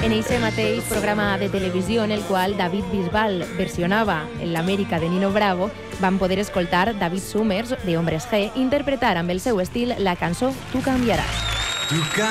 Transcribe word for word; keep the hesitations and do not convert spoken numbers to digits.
En eixe mateix programa de televisió en el qual David Bisbal versionava l'Amèrica de Nino Bravo, vam poder escoltar David Summers, de Hombres G, interpretar amb el seu estil la cançó Tu canviaràs.